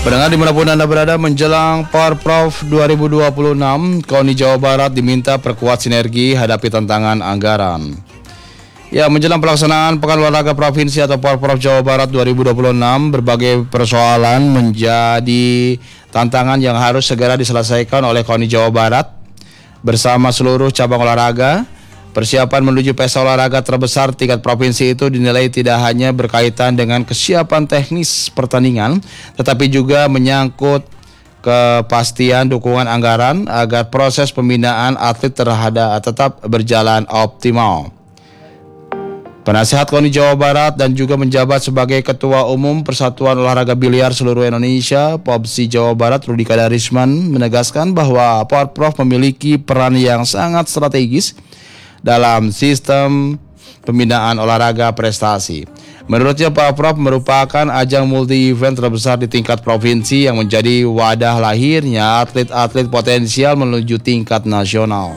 Pendengar dimanapun Anda berada, menjelang Porprov 2026, KONI Jawa Barat diminta perkuat sinergi hadapi tantangan anggaran. Ya, menjelang pelaksanaan Pekan Olahraga Provinsi atau Porprov Jawa Barat 2026, berbagai persoalan menjadi tantangan yang harus segera diselesaikan oleh KONI Jawa Barat bersama seluruh cabang olahraga. Persiapan menuju pesta olahraga terbesar tingkat provinsi itu dinilai tidak hanya berkaitan dengan kesiapan teknis pertandingan, tetapi juga menyangkut kepastian dukungan anggaran agar proses pembinaan atlet tetap berjalan optimal. Penasehat KONI Jawa Barat dan juga menjabat sebagai Ketua Umum Persatuan Olahraga Biliar Seluruh Indonesia, POBSI Jawa Barat, Rudi Kadarisman, menegaskan bahwa Porprov memiliki peran yang sangat strategis dalam sistem pembinaan olahraga prestasi. Menurutnya, Porprov merupakan ajang multi-event terbesar di tingkat provinsi yang menjadi wadah lahirnya atlet-atlet potensial menuju tingkat nasional.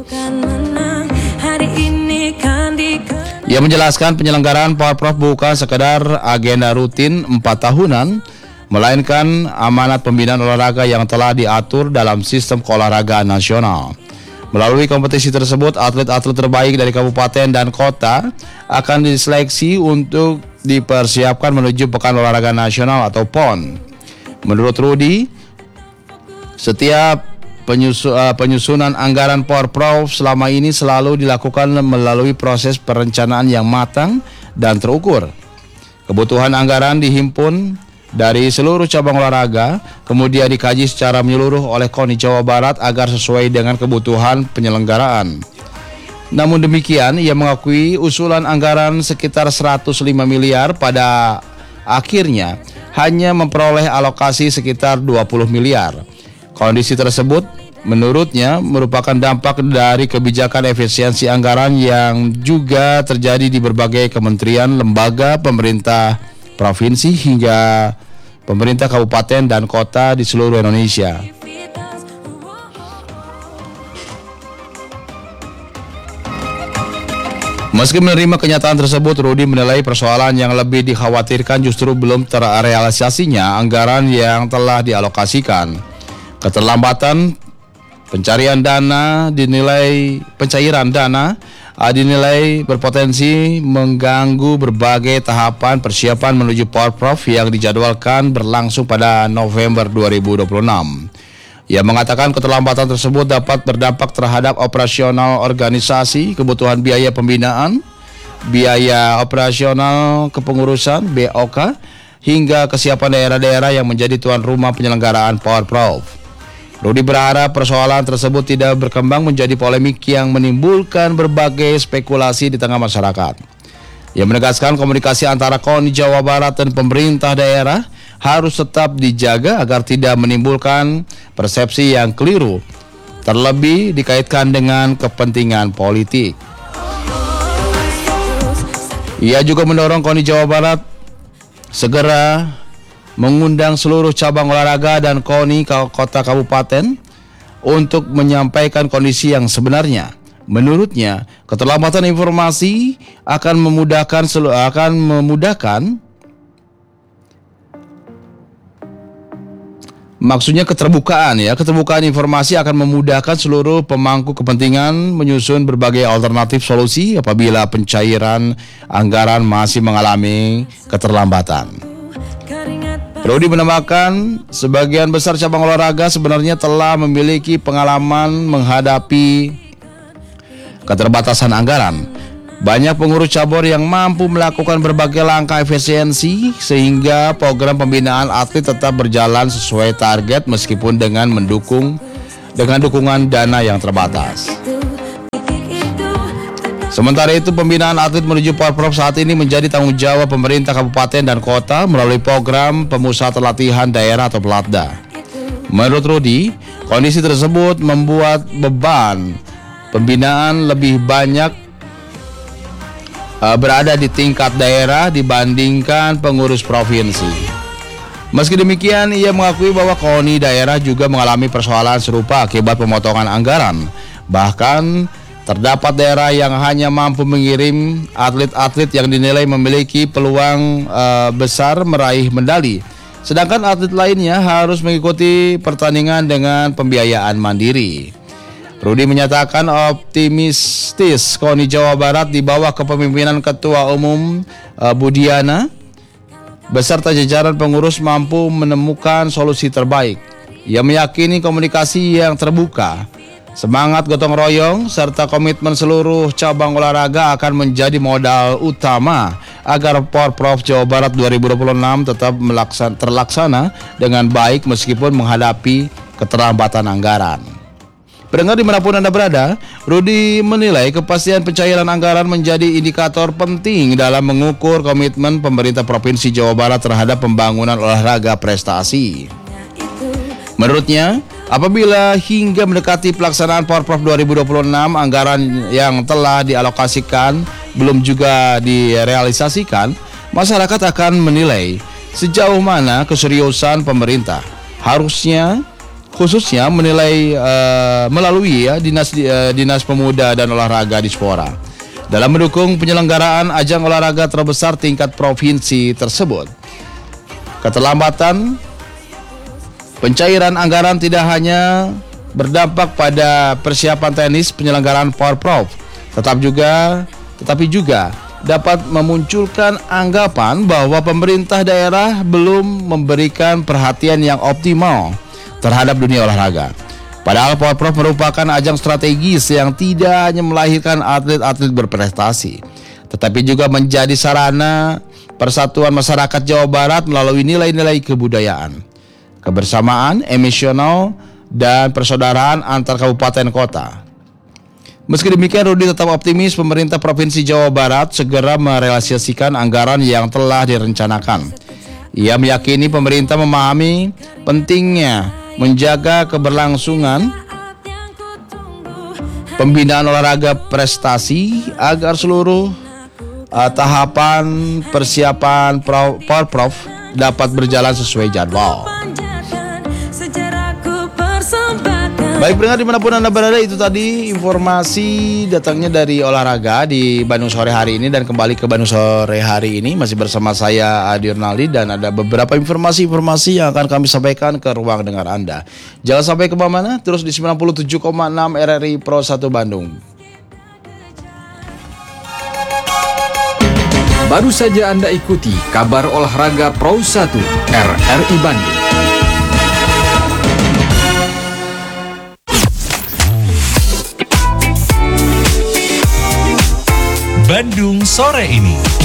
Ia menjelaskan penyelenggaraan Porprov bukan sekedar agenda rutin 4 tahunan, melainkan amanat pembinaan olahraga yang telah diatur dalam sistem keolahragaan nasional. Melalui kompetisi tersebut, atlet-atlet terbaik dari kabupaten dan kota akan diseleksi untuk dipersiapkan menuju Pekan Olahraga Nasional atau PON. Menurut Rudi, setiap penyusunan anggaran Porprov selama ini selalu dilakukan melalui proses perencanaan yang matang dan terukur. Kebutuhan anggaran dihimpun dari seluruh cabang olahraga, kemudian dikaji secara menyeluruh oleh KONI Jawa Barat agar sesuai dengan kebutuhan penyelenggaraan. Namun demikian, ia mengakui usulan anggaran sekitar 105 miliar pada akhirnya hanya memperoleh alokasi sekitar 20 miliar. Kondisi tersebut menurutnya merupakan dampak dari kebijakan efisiensi anggaran yang juga terjadi di berbagai kementerian, lembaga, pemerintah provinsi hingga pemerintah kabupaten dan kota di seluruh Indonesia. Meski menerima kenyataan tersebut, Rudi menilai persoalan yang lebih dikhawatirkan justru belum terrealisasinya anggaran yang telah dialokasikan. Keterlambatan pencairan dana dinilai berpotensi mengganggu berbagai tahapan persiapan menuju Porprov yang dijadwalkan berlangsung pada November 2026. Ia mengatakan keterlambatan tersebut dapat berdampak terhadap operasional organisasi, kebutuhan biaya pembinaan, biaya operasional kepengurusan (BOK), hingga kesiapan daerah-daerah yang menjadi tuan rumah penyelenggaraan Porprov. Rudi berharap persoalan tersebut tidak berkembang menjadi polemik yang menimbulkan berbagai spekulasi di tengah masyarakat. Ia menegaskan komunikasi antara KONI Jawa Barat dan pemerintah daerah harus tetap dijaga agar tidak menimbulkan persepsi yang keliru, terlebih dikaitkan dengan kepentingan politik. Ia juga mendorong KONI Jawa Barat segera mengundang seluruh cabang olahraga dan KONI kota kabupaten untuk menyampaikan kondisi yang sebenarnya. Menurutnya, keterlambatan informasi akan memudahkan keterbukaan informasi akan memudahkan seluruh pemangku kepentingan menyusun berbagai alternatif solusi apabila pencairan anggaran masih mengalami keterlambatan. Rudi menambahkan, sebagian besar cabang olahraga sebenarnya telah memiliki pengalaman menghadapi keterbatasan anggaran. Banyak pengurus cabur yang mampu melakukan berbagai langkah efisiensi sehingga program pembinaan atlet tetap berjalan sesuai target meskipun dengan dukungan dana yang terbatas. Sementara itu, pembinaan atlet menuju Porprov saat ini menjadi tanggung jawab pemerintah kabupaten dan kota melalui program pemusatan latihan daerah atau Pelatda. Menurut Rudi, kondisi tersebut membuat beban pembinaan lebih banyak berada di tingkat daerah dibandingkan pengurus provinsi. Meski demikian, ia mengakui bahwa KONI daerah juga mengalami persoalan serupa akibat pemotongan anggaran. Bahkan terdapat daerah yang hanya mampu mengirim atlet-atlet yang dinilai memiliki peluang besar meraih medali Sedangkan atlet lainnya harus mengikuti pertandingan dengan pembiayaan mandiri. Rudi menyatakan optimistis KONI Jawa Barat di bawah kepemimpinan Ketua Umum Budiana beserta jajaran pengurus mampu menemukan solusi terbaik. Ia meyakini komunikasi yang terbuka, semangat gotong royong, serta komitmen seluruh cabang olahraga akan menjadi modal utama agar Porprov Jawa Barat 2026 tetap terlaksana dengan baik meskipun menghadapi keterlambatan anggaran. Pendengar dimanapun Anda berada, Rudi menilai kepastian pencairan anggaran menjadi indikator penting dalam mengukur komitmen pemerintah Provinsi Jawa Barat terhadap pembangunan olahraga prestasi. Menurutnya, apabila hingga mendekati pelaksanaan Porprov 2026, anggaran yang telah dialokasikan belum juga direalisasikan, masyarakat akan menilai sejauh mana keseriusan pemerintah. Khususnya menilai melalui Dinas Pemuda dan Olahraga Dispora dalam mendukung penyelenggaraan ajang olahraga terbesar tingkat provinsi tersebut. Keterlambatan pencairan anggaran tidak hanya berdampak pada persiapan teknis penyelenggaraan Porprov, tetapi juga dapat memunculkan anggapan bahwa pemerintah daerah belum memberikan perhatian yang optimal terhadap dunia olahraga. Padahal Porprov merupakan ajang strategis yang tidak hanya melahirkan atlet-atlet berprestasi, tetapi juga menjadi sarana persatuan masyarakat Jawa Barat melalui nilai-nilai kebudayaan, kebersamaan, emosional, dan persaudaraan antar kabupaten kota. Meski demikian, Rudi tetap optimis pemerintah Provinsi Jawa Barat segera merealisasikan anggaran yang telah direncanakan. Ia meyakini pemerintah memahami pentingnya menjaga keberlangsungan pembinaan olahraga prestasi agar seluruh tahapan persiapan Porprov dapat berjalan sesuai jadwal. Baik pendengar dimanapun Anda berada, itu tadi informasi datangnya dari olahraga di Bandung sore hari ini. Dan kembali ke Bandung sore hari ini masih bersama saya Adi Ronaldi, dan ada beberapa informasi yang akan kami sampaikan ke ruang dengar Anda. Jangan sampai kemana-mana, terus di 97,6 RRI Pro 1 Bandung. Baru saja Anda ikuti kabar olahraga Pro 1 RRI Bandung. Bandung sore ini.